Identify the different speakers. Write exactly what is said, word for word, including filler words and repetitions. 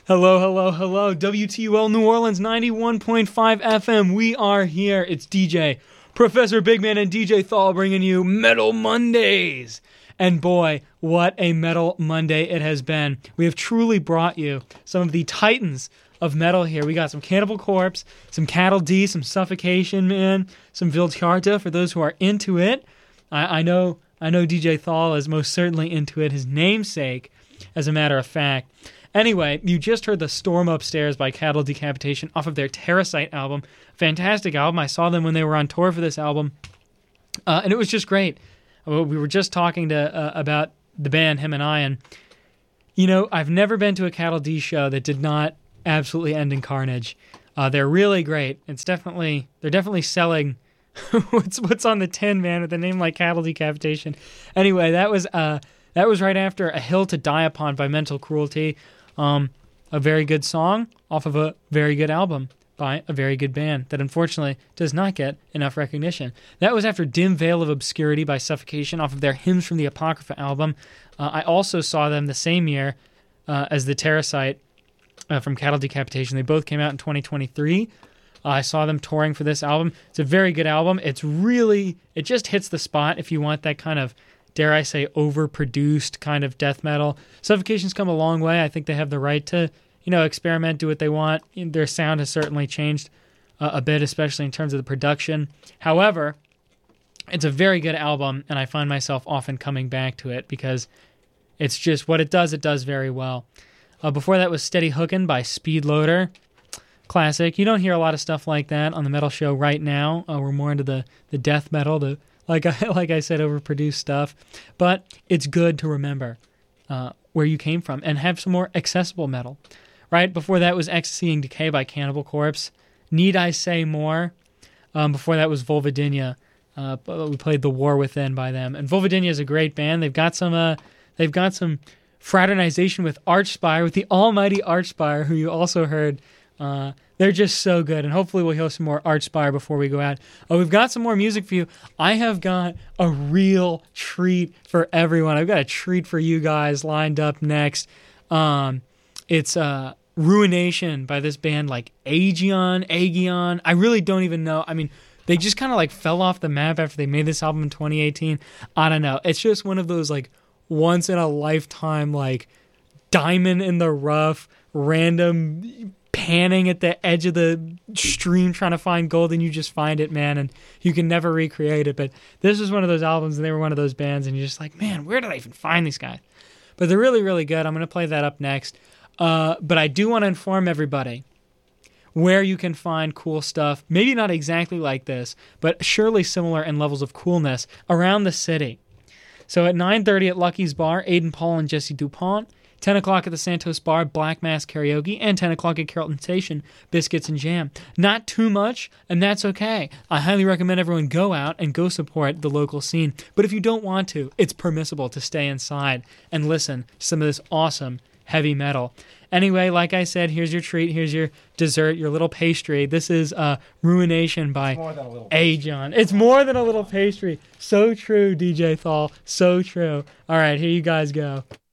Speaker 1: Hello, hello, hello. W T U L New Orleans ninety-one point five F M. We are here. It's D J, Professor Bigman, and D J Thal bringing you Metal Mondays. And boy, what a Metal Monday it has been. We have truly brought you some of the titans of metal here. We got some Cannibal Corpse, some Cattle D, some Suffocation, man, some Vildhjarta for those who are into it. I, I know I know D J Thal is most certainly into it, his namesake, as a matter of fact. Anyway, you just heard The Storm Upstairs by Cattle Decapitation off of their Terrasite album. Fantastic album. I saw them when they were on tour for this album, uh, and it was just great. We were just talking to uh, about the band, him and I, and, you know, I've never been to a Cattle D show that did not absolutely end in carnage. Uh, they're really great. It's definitely, they're definitely selling what's what's on the tin, man, with a name like Cattle Decapitation. Anyway, that was uh, that was right after A Hill to Die Upon by Mental Cruelty. Um, a very good song off of a very good album by a very good band that unfortunately does not get enough recognition. That was after Dim Veil of Obscurity by Suffocation off of their Hymns from the Apocrypha album. Uh, I also saw them the same year uh, as the Terrasite uh, from Cattle Decapitation. They both came out in twenty twenty-three. Uh, I saw them touring for this album. It's a very good album. It's really, it just hits the spot if you want that kind of, dare I say, overproduced kind of death metal. Suffocation's come a long way. I think they have the right to, you know, experiment, do what they want. Their sound has certainly changed uh, a bit, especially in terms of the production. However, it's a very good album, and I find myself often coming back to it because it's just what it does, it does very well. Uh, before that was Steady Hookin' by Speedloader. Classic. You don't hear a lot of stuff like that on the metal show right now. Uh, we're more into the, the death metal, the Like I, like I said, overproduced stuff. But it's good to remember uh, where you came from and have some more accessible metal. Right? Before that was Ecstasy and Decay by Cannibal Corpse. Need I Say More? Um, before that was Vulvodynia. Uh, we played The War Within by them. And Vulvodynia is a great band. They've got some uh, they've got some fraternization with Archspire, with the almighty Archspire, who you also heard. Uh, they're just so good, and hopefully we'll hear some more Archspire before we go out. Oh, we've got some more music for you. I have got a real treat for everyone. I've got a treat for you guys lined up next. Um, it's uh, Ruination by this band like Aegeon, Aegeon. I really don't even know. I mean, they just kind of like fell off the map after they made this album in twenty eighteen. I don't know. It's just one of those like once in a lifetime, like diamond in the rough, random panning at the edge of the stream trying to find gold, and you just find it, man, and you can never recreate it. But this was one of those albums, and they were one of those bands, and you're just like, man, where did I even find these guys? But they're really, really good. I'm going to play that up next. Uh, but I do want to inform everybody where you can find cool stuff, maybe not exactly like this, but surely similar in levels of coolness around the city. So at nine thirty at Lucky's Bar, Aiden Paul and Jesse DuPont. ten o'clock at the Santos Bar, Black Mass Karaoke, and ten o'clock at Carrollton Station, Biscuits and Jam. Not too much, and that's okay. I highly recommend everyone go out and go support the local scene. But if you don't want to, it's permissible to stay inside and listen to some of this awesome heavy metal. Anyway, like I said, here's your treat, here's your dessert, your little pastry. This is uh, Ruination by Aegeon. It's more than a little pastry. So true, D J Thal. So true. All right, here you guys go.